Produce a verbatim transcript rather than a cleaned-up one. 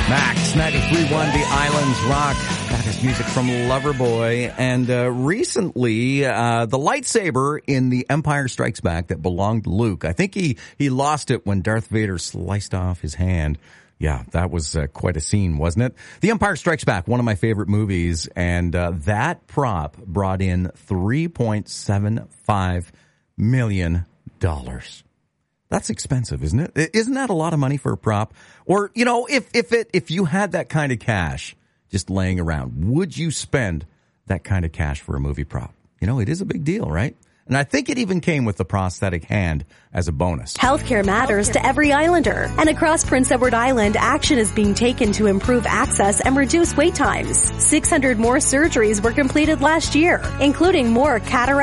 Max ninety-three point one, The Islands Rock. That is music from Loverboy. And uh, recently, uh, the lightsaber in The Empire Strikes Back that belonged to Luke, I think he, he lost it when Darth Vader sliced off his hand. Yeah, that was uh, quite a scene, wasn't it? The Empire Strikes Back, one of my favorite movies, and uh, that prop brought in three point seven five million dollars. That's expensive, isn't it? Isn't that a lot of money for a prop? Or, you know, if if it if you had that kind of cash just laying around, would you spend that kind of cash for a movie prop? You know, it is a big deal, right? And I think it even came with the prosthetic hand as a bonus. Healthcare matters to every Islander. And across Prince Edward Island, action is being taken to improve access and reduce wait times. six hundred more surgeries were completed last year, including more cataract